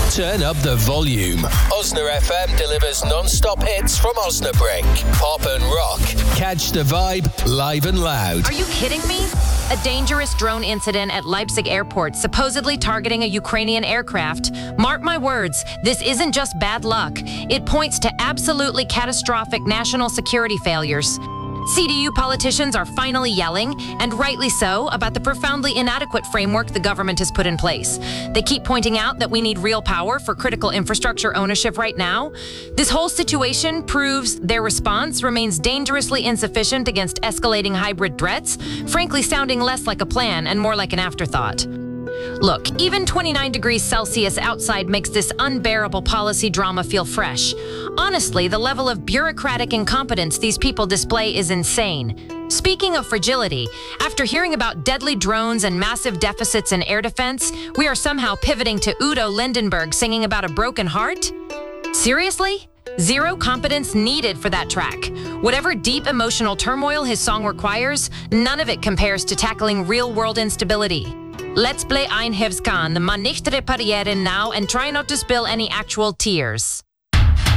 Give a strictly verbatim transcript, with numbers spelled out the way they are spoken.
Turn up the volume. Osna F M delivers non-stop hits from Osnabrück. Pop and rock. Catch the vibe live and loud. Are you kidding me? A dangerous drone incident at Leipzig airport supposedly targeting a Ukrainian aircraft. Mark my words, this isn't just bad luck. It points to absolutely catastrophic national security failures. C D U politicians are finally yelling, and rightly so, about the profoundly inadequate framework the government has put in place. They keep pointing out that we need real power for critical infrastructure ownership right now. This whole situation proves their response remains dangerously insufficient against escalating hybrid threats, frankly sounding less like a plan and more like an afterthought. Look, even twenty-nine degrees Celsius outside makes this unbearable policy drama feel fresh. Honestly, the level of bureaucratic incompetence these people display is insane. Speaking of fragility, after hearing about deadly drones and massive deficits in air defense, we are somehow pivoting to Udo Lindenberg singing about a broken heart? Seriously? Zero competence needed for that track. Whatever deep emotional turmoil his song requires, none of it compares to tackling real-world instability. Let's play Ein Hevskan, man nicht reparieren now, and try not to spill any actual tears.